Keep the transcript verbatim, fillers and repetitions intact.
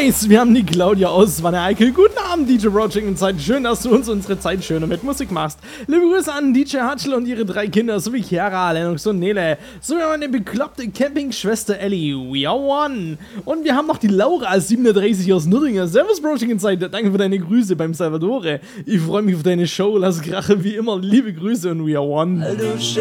Nice, wir haben die Claudia aus Wanne-Eickel. Guten Abend, D J Project und Zeit. Schön, dass du uns unsere Zeit schöner mit Musik machst. Liebe Grüße an D J Hatschel und ihre drei Kinder, sowie Chiara, Lennox und Nele. Sowie meine bekloppte Campingschwester Ellie. We are one. Und wir haben noch die Laura als siebenunddreißig aus Nürnberg. Servus Project und Zeit. Danke für deine Grüße beim Salvatore. Ich freue mich auf deine Show. Lass Krache wie immer. Liebe Grüße und we are one.